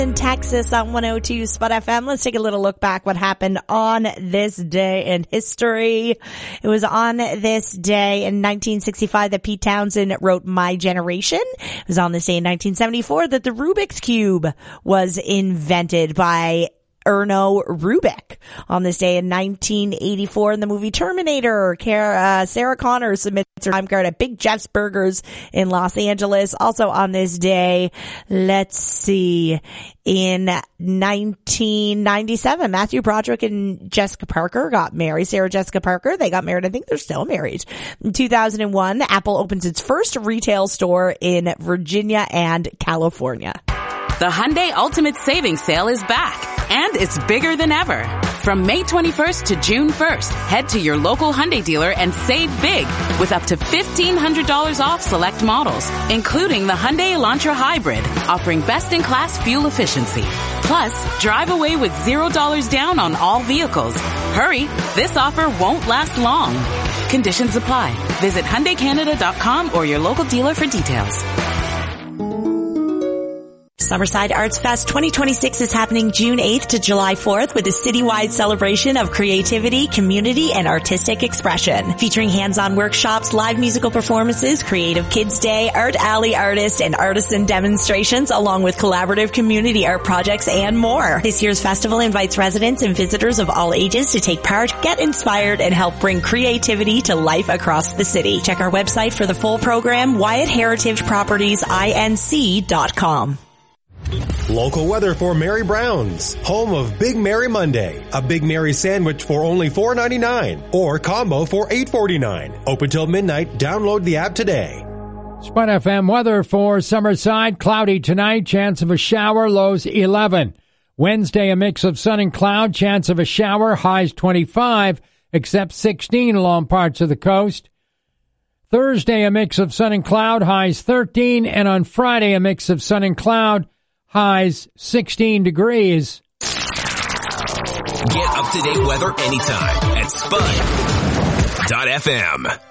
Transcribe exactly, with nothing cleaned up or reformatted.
In Texas on one oh two Spot F M. Let's take a little look back what happened on this day in history. It was on this day in nineteen sixty-five that Pete Townsend wrote My Generation. It was on this day in nineteen seventy-four that the Rubik's Cube was invented by Erno Rubik. On this day in nineteen eighty-four in the movie Terminator, uh, Sarah Connor submits her time card at Big Jeff's Burgers in Los Angeles. Also on this day, let's see, in nineteen ninety-seven, Matthew Broderick and Jessica Parker got married. Sarah Jessica Parker, they got married. I think they're still married. In two thousand one, Apple opens its first retail store in Virginia and California. The Hyundai Ultimate Savings Sale is back, and it's bigger than ever. From May twenty-first to June first, head to your local Hyundai dealer and save big with up to fifteen hundred dollars off select models, including the Hyundai Elantra Hybrid, offering best-in-class fuel efficiency. Plus, drive away with zero dollars down on all vehicles. Hurry, this offer won't last long. Conditions apply. Visit Hyundai Canada dot com or your local dealer for details. Summerside Arts Fest twenty twenty-six is happening June eighth to July fourth with a citywide celebration of creativity, community, and artistic expression. Featuring hands-on workshops, live musical performances, creative kids day, art alley artists, and artisan demonstrations, along with collaborative community art projects and more. This year's festival invites residents and visitors of all ages to take part, get inspired, and help bring creativity to life across the city. Check our website for the full program, Wyatt Heritage Properties Inc dot com. Local weather for Mary Brown's, home of Big Mary Monday. A Big Mary sandwich for only four ninety-nine or combo for eight forty-nine. Open till midnight. Download the app today. Spot F M weather for Summerside. Cloudy tonight. Chance of a shower. Lows eleven. Wednesday, a mix of sun and cloud. Chance of a shower. Highs twenty-five, except sixteen along parts of the coast. Thursday, a mix of sun and cloud. Highs thirteen. And on Friday, a mix of sun and cloud. Highs sixteen degrees. Get up-to-date weather anytime at Spud dot F M.